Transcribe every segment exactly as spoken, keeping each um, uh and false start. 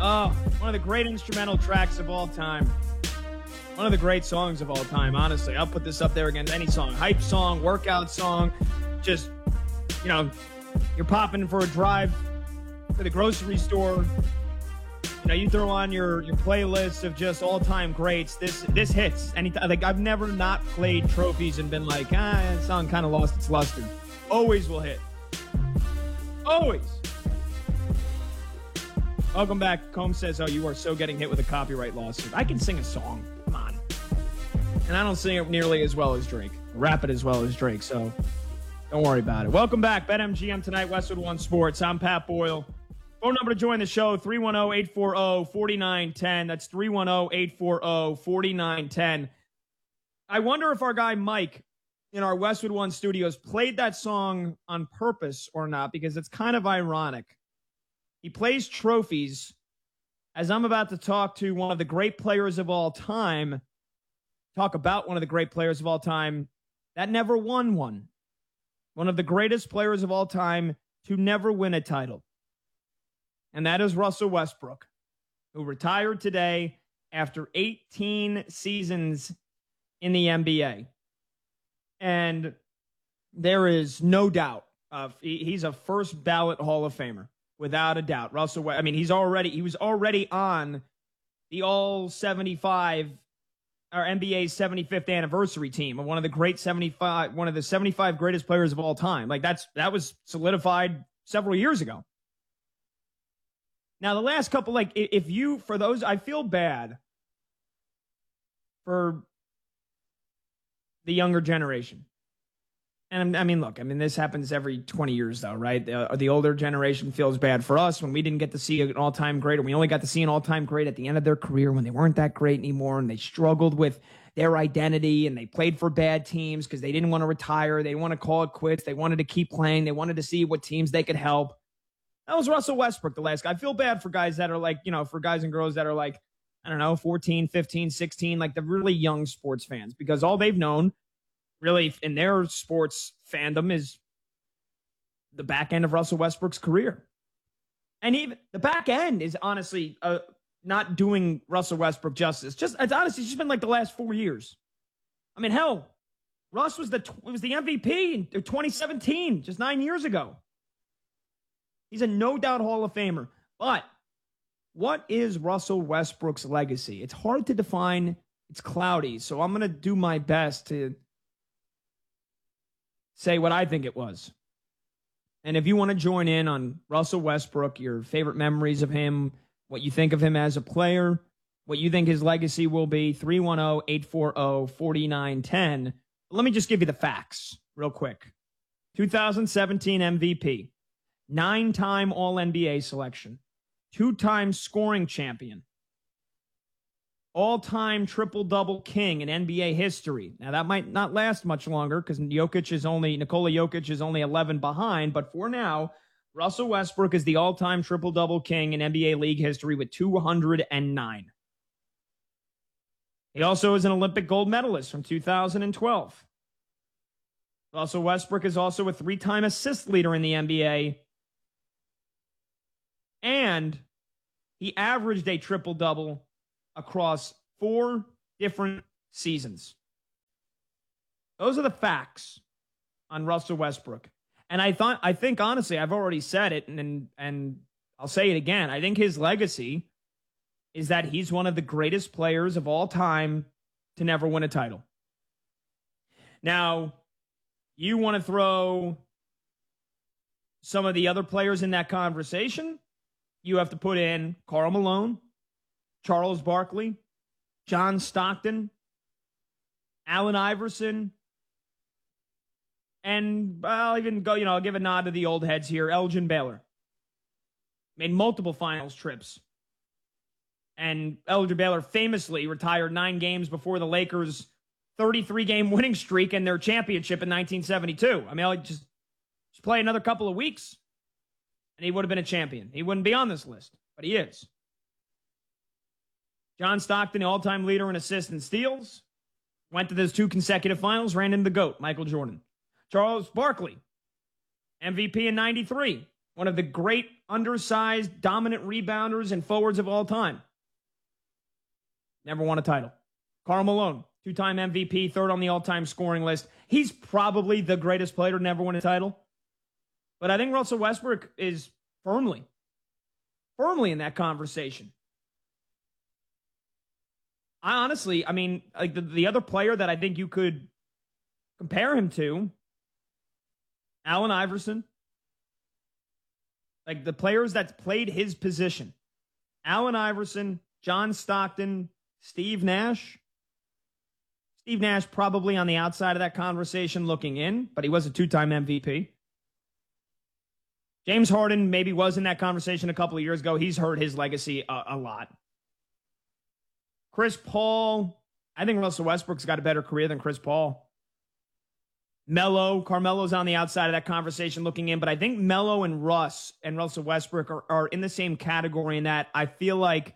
Oh, one of the great instrumental tracks of all time. One of the great songs of all time, honestly. I'll put this up there against any song. Hype song, workout song. Just, you know, you're popping for a drive to the grocery store. You know, you throw on your, your playlist of just all-time greats. This this hits. Anytime. Like, I've never not played Trophies and been like, ah, that song kind of lost its luster. Always will hit. Always. Welcome back. Combs says, oh, you are so getting hit with a copyright lawsuit. I can sing a song. Come on. And I don't sing it nearly as well as Drake. Rap it as well as Drake, so don't worry about it. Welcome back. BetMGM tonight, Westwood One Sports. I'm Pat Boyle. Phone number to join the show, three one zero, eight four zero, four nine one zero. That's three one zero, eight four zero, four nine one zero. I wonder if our guy Mike in our Westwood One studios played that song on purpose or not, because it's kind of ironic. He plays Trophies as I'm about to talk to one of the great players of all time, talk about one of the great players of all time that never won one. One of the greatest players of all time to never win a title. And that is Russell Westbrook, who retired today after eighteen seasons in the N B A. And there is no doubt of he's a first ballot Hall of Famer. Without a doubt. Russell, I mean, he's already, he was already on the all seventy-five, or N B A's seventy-fifth anniversary team of one of the great seventy-five, one of the seventy-five greatest players of all time. Like that's, that was solidified several years ago. Now, the last couple, like if you, for those, I feel bad for the younger generation. And I mean, look, I mean, this happens every twenty years, though, right? The, the older generation feels bad for us when we didn't get to see an all-time great, or we only got to see an all-time great at the end of their career when they weren't that great anymore and they struggled with their identity and they played for bad teams because they didn't want to retire. They didn't want to call it quits. They wanted to keep playing. They wanted to see what teams they could help. That was Russell Westbrook, the last guy. I feel bad for guys that are like, you know, for guys and girls that are like, I don't know, fourteen, fifteen, sixteen, like the really young sports fans, because all they've known really in their sports fandom is the back end of Russell Westbrook's career. And even the back end is honestly uh, not doing Russell Westbrook justice. Just it's honestly just been like the last four years. I mean, hell, Russ was the was the M V P in twenty seventeen, just nine years ago. He's a no doubt Hall of Famer. But what is Russell Westbrook's legacy? It's hard to define. It's cloudy. So I'm going to do my best to say what I think it was. And if you want to join in on Russell Westbrook, your favorite memories of him, what you think of him as a player, what you think his legacy will be, three one zero, eight four zero, four nine one zero. Let me just give you the facts real quick. two thousand seventeen M V P, nine-time All N B A selection, two-time scoring champion, all-time triple-double king in N B A history. Now, that might not last much longer because Jokic is only, Nikola Jokic is only eleven behind. But for now, Russell Westbrook is the all-time triple-double king in N B A league history with two hundred nine. He also is an Olympic gold medalist from two thousand twelve. Russell Westbrook is also a three-time assist leader in the N B A. And he averaged a triple-double across four different seasons. Those are the facts on Russell Westbrook. And I thought, I think honestly, I've already said it, and, and and I'll say it again. I think his legacy is that he's one of the greatest players of all time to never win a title. Now, you want to throw some of the other players in that conversation? You have to put in Karl Malone, Charles Barkley, John Stockton, Allen Iverson, and I'll even go, you know, I'll give a nod to the old heads here. Elgin Baylor made multiple finals trips. And Elgin Baylor famously retired nine games before the Lakers' thirty-three game winning streak and their championship in nineteen seventy-two. I mean, I'll just, just play another couple of weeks, and he would have been a champion. He wouldn't be on this list, but he is. John Stockton, the all-time leader in assists and steals, went to those two consecutive finals, ran into the GOAT, Michael Jordan. Charles Barkley, M V P in ninety-three, One of the great undersized, dominant rebounders and forwards of all time. Never won a title. Karl Malone, two-time M V P, third on the all-time scoring list. He's probably the greatest player to never win a title. But I think Russell Westbrook is firmly, firmly in that conversation. I honestly, I mean, like the, the other player that I think you could compare him to, Allen Iverson. Like the players that played his position. Allen Iverson, John Stockton, Steve Nash. Steve Nash probably on the outside of that conversation looking in, but he was a two-time M V P. James Harden maybe was in that conversation a couple of years ago. He's hurt his legacy a, a lot. Chris Paul. I think Russell Westbrook's got a better career than Chris Paul. Melo, Carmelo's on the outside of that conversation looking in, but I think Melo and Russ and Russell Westbrook are, are in the same category in that I feel like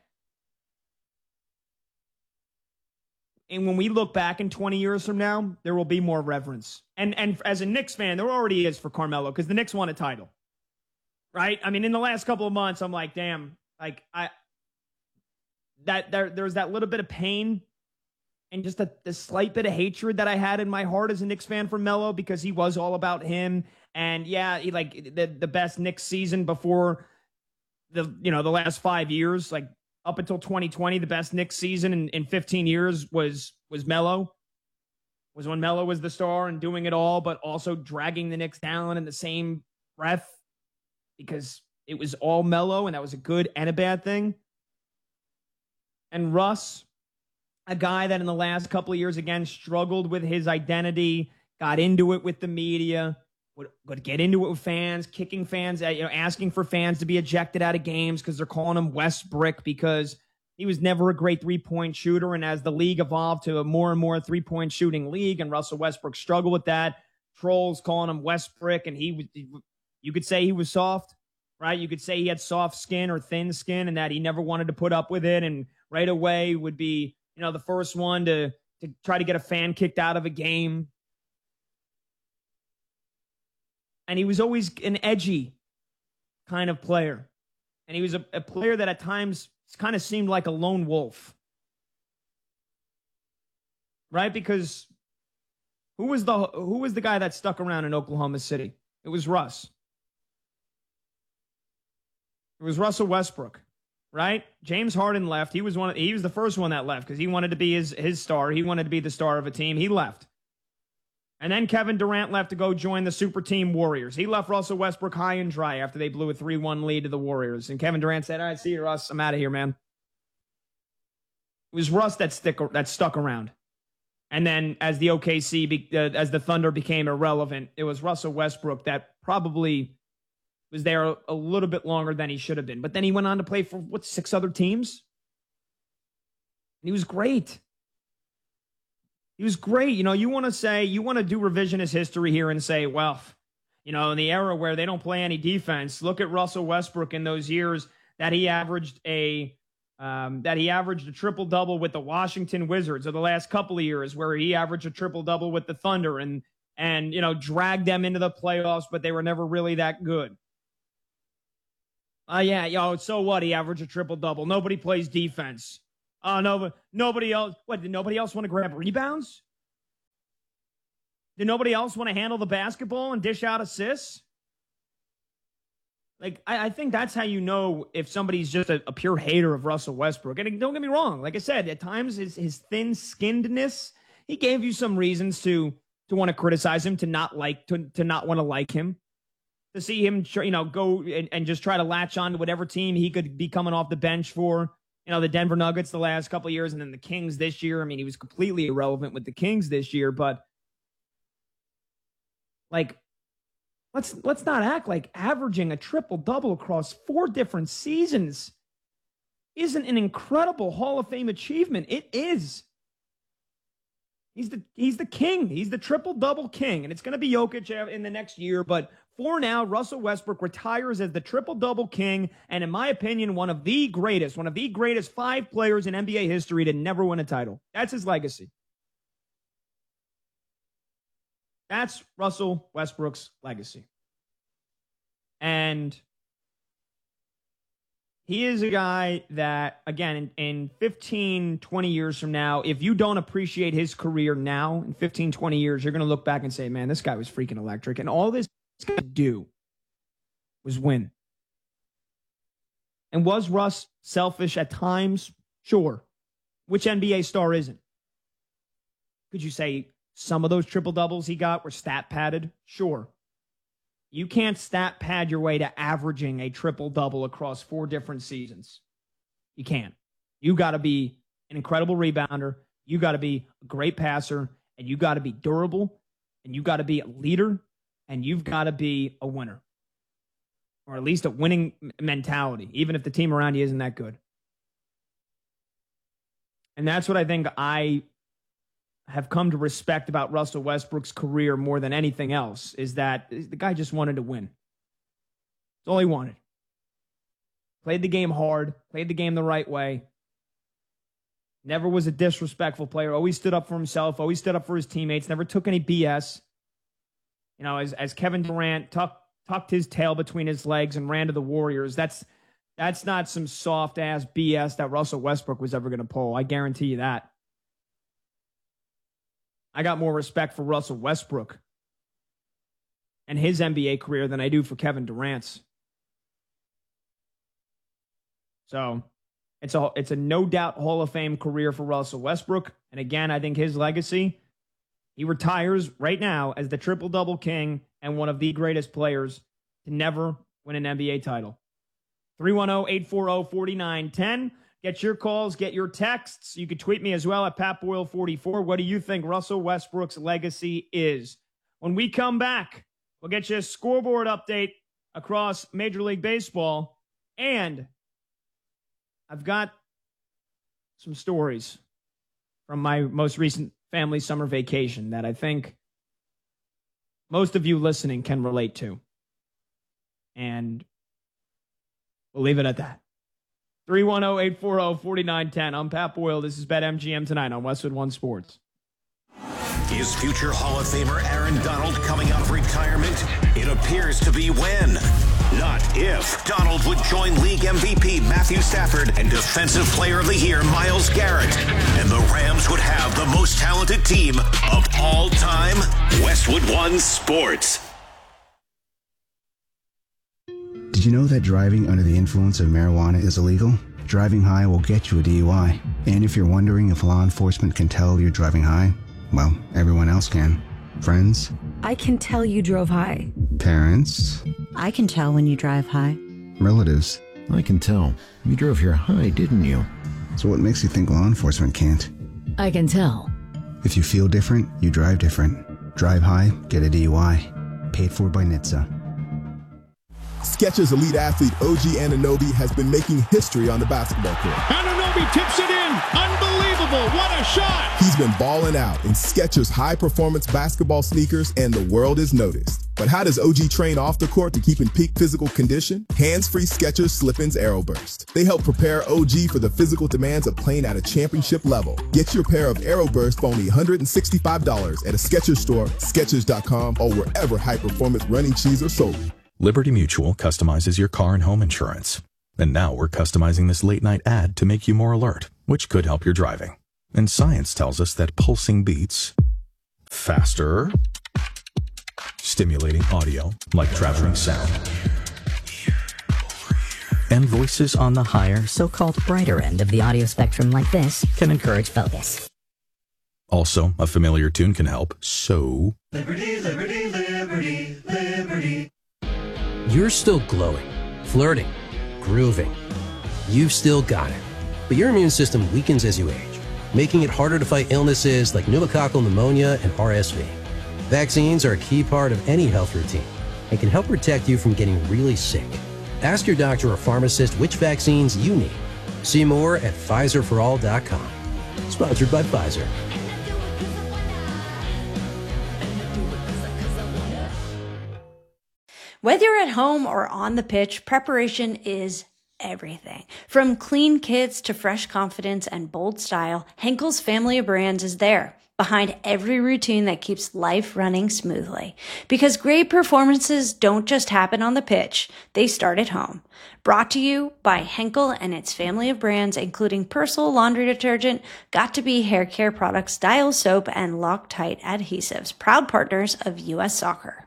and when we look back in twenty years from now, there will be more reverence. And and as a Knicks fan, there already is for Carmelo because the Knicks won a title. Right? I mean, in the last couple of months, I'm like, damn, like I that there there's that little bit of pain and just a, the slight bit of hatred that I had in my heart as a Knicks fan for Melo because he was all about him. And yeah, he like the, the best Knicks season before the, you know, the last five years, like up until twenty twenty, the best Knicks season in, in fifteen years was, was Melo. Was when Melo was the star and doing it all, but also dragging the Knicks down in the same breath because it was all Melo and that was a good and a bad thing. And Russ, a guy that in the last couple of years, again, struggled with his identity, got into it with the media, would, would get into it with fans, kicking fans, you know, asking for fans to be ejected out of games because they're calling him Westbrick because he was never a great three-point shooter. And as the league evolved to a more and more three-point shooting league, and Russell Westbrook struggled with that, trolls calling him Westbrick, and he was, you could say he was soft, right? You could say he had soft skin or thin skin and that he never wanted to put up with it and right away would be, you know, the first one to, to try to get a fan kicked out of a game. And he was always an edgy kind of player. And he was a, a player that at times kind of seemed like a lone wolf. Right? Because who was the who was the guy that stuck around in Oklahoma City? It was Russ. It was Russell Westbrook. Right? James Harden left. He was one. Of, he was the first one that left because he wanted to be his, his star. He wanted to be the star of a team. He left. And then Kevin Durant left to go join the super team Warriors. He left Russell Westbrook high and dry after they blew a three one lead to the Warriors. And Kevin Durant said, all right, see you, Russ. I'm out of here, man. It was Russ that, stick, that stuck around. And then as the O K C, be, uh, as the Thunder became irrelevant, it was Russell Westbrook that probably was there a, a little bit longer than he should have been. But then he went on to play for, what, six other teams? And he was great. He was great. You know, you want to say, you want to do revisionist history here and say, well, you know, in the era where they don't play any defense, look at Russell Westbrook in those years that he averaged a, um, that he averaged a triple-double with the Washington Wizards, or the last couple of years where he averaged a triple-double with the Thunder and, and, you know, dragged them into the playoffs, but they were never really that good. Uh, yeah, yo, so what? He averaged a triple-double. Nobody plays defense. Oh, no, nobody else. What, did nobody else want to grab rebounds? Did nobody else want to handle the basketball and dish out assists? Like, I, I think that's how you know if somebody's just a, a pure hater of Russell Westbrook. And don't get me wrong. Like I said, at times his, his thin-skinnedness, he gave you some reasons to to want to criticize him, to not like, to, to not want to like him. To see him, you know, go and, and just try to latch on to whatever team he could be coming off the bench for. You know, the Denver Nuggets the last couple of years and then the Kings this year. I mean, he was completely irrelevant with the Kings this year, but like, let's let's not act like averaging a triple-double across four different seasons isn't an incredible Hall of Fame achievement. It is. He's the he's the king. He's the triple-double king, and it's going to be Jokic in the next year, but for now, Russell Westbrook retires as the triple-double king, and in my opinion, one of the greatest, one of the greatest five players in N B A history to never win a title. That's his legacy. That's Russell Westbrook's legacy. And he is a guy that, again, in, in fifteen, twenty years from now, if you don't appreciate his career now, in fifteen, twenty years, you're going to look back and say, man, this guy was freaking electric. And all this guy could do was win. And was Russ selfish at times? Sure. Which N B A star isn't? Could you say some of those triple doubles he got were stat padded? Sure. You can't stat pad your way to averaging a triple double across four different seasons. You can't. You got to be an incredible rebounder. You got to be a great passer, and you got to be durable, and you got to be a leader, and you've got to be a winner. Or at least a winning mentality, even if the team around you isn't that good. And that's what I think I have come to respect about Russell Westbrook's career more than anything else, is that the guy just wanted to win. That's all he wanted. Played the game hard, played the game the right way. Never was a disrespectful player, always stood up for himself, always stood up for his teammates, never took any B S. You know, as, as Kevin Durant tucked, tucked his tail between his legs and ran to the Warriors, that's that's not some soft-ass B S that Russell Westbrook was ever going to pull. I guarantee you that. I got more respect for Russell Westbrook and his N B A career than I do for Kevin Durant's. So it's a, it's a no-doubt Hall of Fame career for Russell Westbrook. And again, I think his legacy, he retires right now as the triple-double king and one of the greatest players to never win an N B A title. three one zero, eight four zero, four nine one zero. Get your calls, get your texts. You can tweet me as well at Pat Boyle forty-four. What do you think Russell Westbrook's legacy is? When we come back, we'll get you a scoreboard update across Major League Baseball. And I've got some stories from my most recent family summer vacation that I think most of you listening can relate to. And we'll leave it at that. three one zero, eight four zero, four nine one zero. I'm Pat Boyle. This is BetMGM tonight on Westwood One Sports. Is future Hall of Famer Aaron Donald coming out of retirement? It appears to be when, not if. Donald would join league M V P Matthew Stafford and Defensive Player of the Year Myles Garrett. And the Rams would have the most talented team of all time. Westwood One Sports. Did you know that driving under the influence of marijuana is illegal? Driving high will get you a D U I. And if you're wondering if law enforcement can tell you're driving high, well, everyone else can. Friends? I can tell you drove high. Parents? I can tell when you drive high. Relatives? I can tell. You drove here high, didn't you? So what makes you think law enforcement can't? I can tell. If you feel different, you drive different. Drive high, get a D U I. Paid for by N H T S A. Skechers elite athlete O G Anunoby has been making history on the basketball court. Anunoby tips it in. Unbelievable. What a shot. He's been balling out in Skechers high-performance basketball sneakers, and the world is noticed. But how does O G train off the court to keep in peak physical condition? Hands-free Skechers Slip-ins Aeroburst. They help prepare O G for the physical demands of playing at a championship level. Get your pair of Aeroburst for only one hundred sixty-five dollars at a Skechers store, Skechers dot com, or wherever high-performance running shoes are sold. Liberty Mutual customizes your car and home insurance. And now we're customizing this late-night ad to make you more alert, which could help your driving. And science tells us that pulsing beats faster, stimulating audio like traveling sound, and voices on the higher, so-called brighter end of the audio spectrum like this can encourage focus. Also, a familiar tune can help, so... Liberty, liberty, liberty, liberty. You're still glowing, flirting, grooving. You've still got it. But your immune system weakens as you age, making it harder to fight illnesses like pneumococcal pneumonia and R S V. Vaccines are a key part of any health routine and can help protect you from getting really sick. Ask your doctor or pharmacist which vaccines you need. See more at Pfizer for all dot com. Sponsored by Pfizer. Whether you're at home or on the pitch, preparation is everything. From clean kits to fresh confidence and bold style, Henkel's family of brands is there. behind every routine that keeps life running smoothly. Because great performances don't just happen on the pitch, they start at home. Brought to you by Henkel and its family of brands, including Persil laundry detergent, Got2b hair care products, Dial soap, and Loctite adhesives, proud partners of U S Soccer.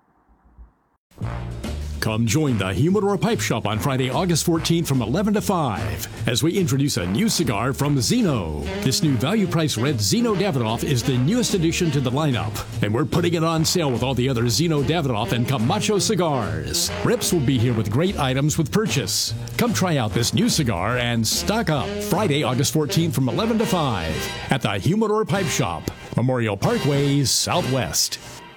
Come join the Humidor Pipe Shop on Friday, August fourteenth from eleven to five as we introduce a new cigar from Zeno. This new value-priced red Zeno Davidoff is the newest addition to the lineup, and we're putting it on sale with all the other Zeno Davidoff and Camacho cigars. Rips will be here with great items with purchase. Come try out this new cigar and stock up Friday, August fourteenth from eleven to five at the Humidor Pipe Shop, Memorial Parkway, Southwest.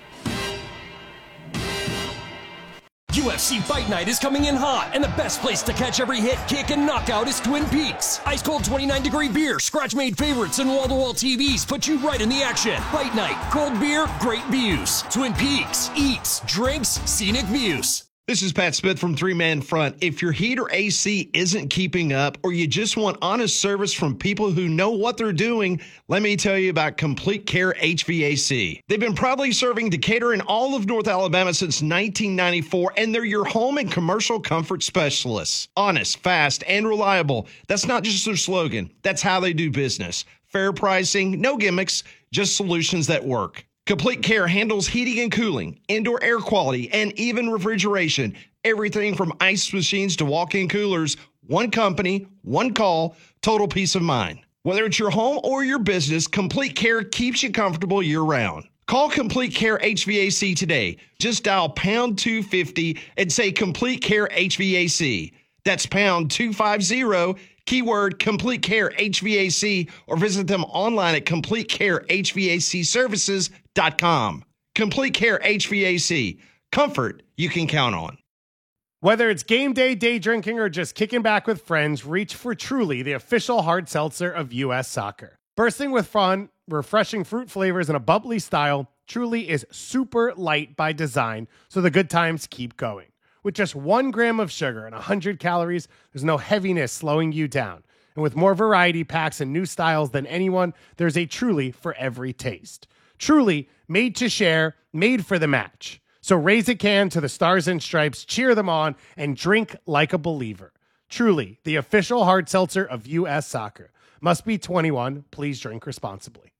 U F C Fight Night is coming in hot, and the best place to catch every hit, kick, and knockout is Twin Peaks. Ice-cold twenty-nine degree beer, scratch-made favorites, and wall-to-wall T Vs put you right in the action. Fight Night, cold beer, great views. Twin Peaks, eats, drinks, scenic views. This is Pat Smith from Three Man Front. If your heat or A C isn't keeping up, or you just want honest service from people who know what they're doing, let me tell you about Complete Care H V A C. They've been proudly serving Decatur and all of North Alabama since nineteen ninety-four, and they're your home and commercial comfort specialists. Honest, fast, and reliable. That's not just their slogan. That's how they do business. Fair pricing, no gimmicks, just solutions that work. Complete Care handles heating and cooling, indoor air quality, and even refrigeration. Everything from ice machines to walk-in coolers. One company, one call, total peace of mind. Whether it's your home or your business, Complete Care keeps you comfortable year-round. Call Complete Care H V A C today. Just dial pound two fifty and say Complete Care H V A C. That's pound two fifty, keyword Complete Care H V A C, or visit them online at complete care h v a c services dot com. Complete Care H V A C. Comfort you can count on. Whether it's game day, day drinking, or just kicking back with friends, reach for Truly, the official hard seltzer of U S Soccer. Bursting with fun, refreshing fruit flavors, and a bubbly style, Truly is super light by design, so the good times keep going. With just one gram of sugar and one hundred calories, there's no heaviness slowing you down. And with more variety packs and new styles than anyone, there's a Truly for every taste. Truly, made to share, made for the match. So raise a can to the Stars and Stripes, cheer them on, and drink like a believer. Truly, the official hard seltzer of U S Soccer. Must be twenty-one. Please drink responsibly.